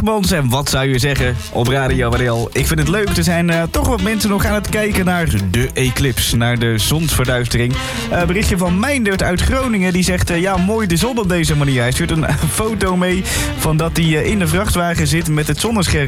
Koopmans. En wat zou je zeggen op Radio WDL? Ik vind het leuk. Er zijn toch wat mensen nog aan het kijken naar de eclipse, naar de zonsverduistering. Berichtje van Meindert uit Groningen. Die zegt, ja, mooi de zon op deze manier. Hij stuurt een foto mee van dat hij in de vrachtwagen zit met het zonnescherm